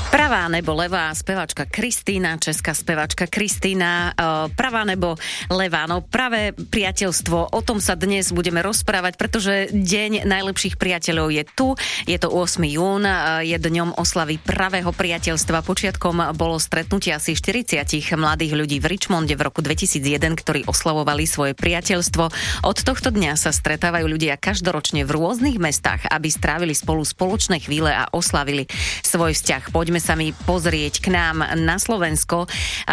Pravá nebo levá, speváčka Kristína, česká speváčka Kristína, pravá nebo levá, no pravé priateľstvo, o tom sa dnes budeme rozprávať, pretože deň najlepších priateľov je tu, je to 8. jún, je dňom oslavy pravého priateľstva. Počiatkom bolo stretnutie asi 40 mladých ľudí v Richmonde v roku 2001, ktorí oslavovali svoje priateľstvo. Od tohto dňa sa stretávajú ľudia každoročne v rôznych mestách, aby strávili spolu spoločné chvíle a oslavili svoj vzťah. Poďme sa mi pozrieť k nám na Slovensko,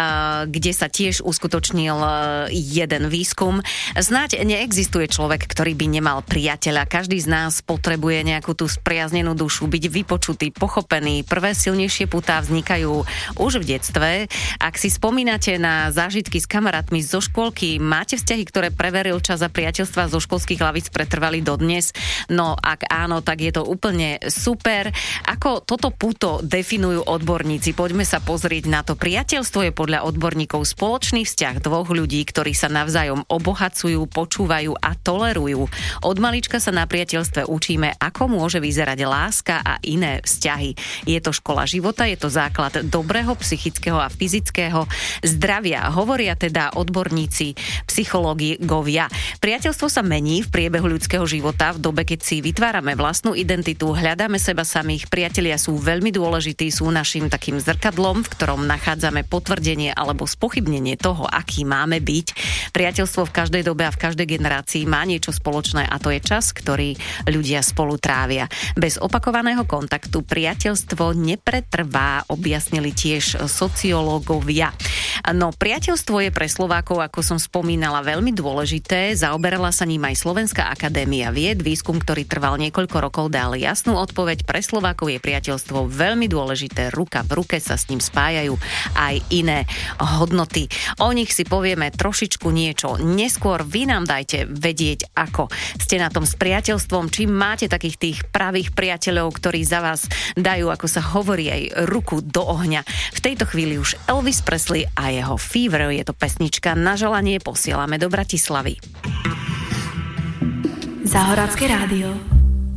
kde sa tiež uskutočnil jeden výskum. Snáď neexistuje človek, ktorý by nemal priateľa. Každý z nás potrebuje nejakú tú spriaznenú dušu, byť vypočutý, pochopený. Prvé silnejšie putá vznikajú už v detstve. Ak si spomínate na zážitky s kamarátmi zo škôlky, máte vzťahy, ktoré preveril čas a priateľstva zo školských hlavíc pretrvali dodnes? No ak áno, tak je to úplne super. Ako toto puto definujú odborníci? Poďme sa pozrieť na to. Priateľstvo je podľa odborníkov spoločný vzťah dvoch ľudí, ktorí sa navzájom obohacujú, počúvajú a tolerujú. Od malička sa na priateľstve učíme, ako môže vyzerať láska a iné vzťahy. Je to škola života, je to základ dobrého psychického a fyzického zdravia. Hovoria teda odborníci, psychológovia. Priateľstvo sa mení v priebehu ľudského života v dobe, keď si vytvárame vlastnú identitu, hľadáme seba samých. Priatelia sú veľmi dôležití, sú našim takým zrkadlom, v ktorom nachádzame potvrdenie alebo spochybnenie toho, aký máme byť. Priateľstvo v každej dobe a v každej generácii má niečo spoločné a to je čas, ktorý ľudia spolu trávia. Bez opakovaného kontaktu priateľstvo nepretrvá, objasnili tiež sociológovia. No, priateľstvo je pre Slovákov, ako som spomínala, veľmi dôležité. Zaoberala sa ním aj Slovenská akadémia vied. Výskum, ktorý trval niekoľko rokov, dal jasnú odpoveď. Pre Slovákov je priateľstvo veľmi dôležité. Ruka v ruke sa s ním spájajú aj iné hodnoty. O nich si povieme trošičku niečo neskôr. Vy nám dajte vedieť, ako ste na tom s priateľstvom, či máte takých tých pravých priateľov, ktorí za vás dajú, ako sa hovorí, aj ruku do ohňa. V tejto chvíli už Elvis Presley a jeho Fever, je to pesnička na želanie, posielame do Bratislavy. Záhoracké rádio.